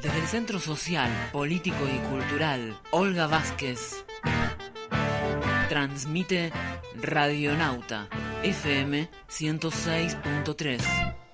Desde el Centro Social, Político y Cultural Olga Vázquez transmite Radionauta FM 106.3.